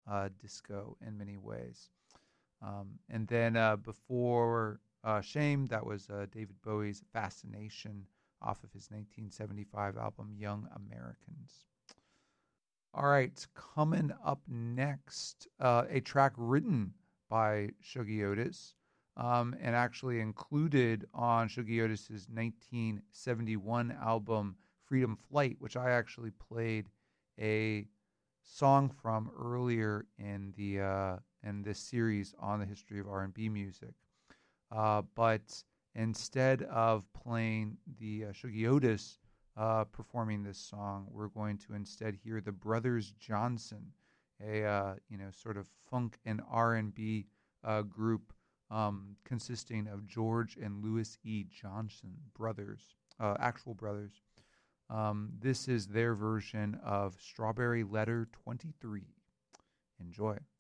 disco in many ways. And then before Shame, that was David Bowie's Fascination off of his 1975 album Young Americans. All right, coming up next, a track written by Shuggie Otis, and actually included on Shuggie Otis's 1971 album Freedom Flight, which I actually played a song from earlier in this series on the history of R&B music. But instead of playing the Shuggie Otis performing this song, we're going to instead hear the Brothers Johnson, a sort of funk and R&B group consisting of George and Louis E. Johnson brothers, actual brothers. This is their version of Strawberry Letter 23. Enjoy.